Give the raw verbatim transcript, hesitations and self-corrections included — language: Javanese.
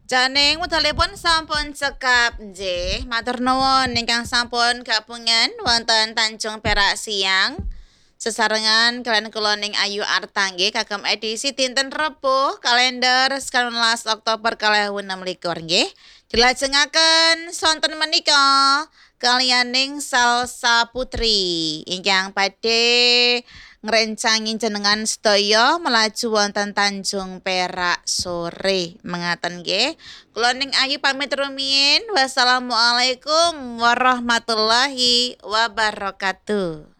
Janing wedalipun sampun cekap nggih. Matur nuwun ingkang sampun gabungan wonten Tanjung Perak Siang. Sesarengan kalian kula ning Ayu Arta nggih kagem edisi dinten Rebo kalender sembilan belas Oktober dua ribu enam belas nggih. Dilajengaken sonten menika kalianing Salsa Putri ingkang badhe ngrencangi jenengan sedaya melaju wonten Tanjung Perak sore mengaten nggih. Kula ning Ayu pamit rumiyin. Wassalamualaikum warahmatullahi wabarakatuh.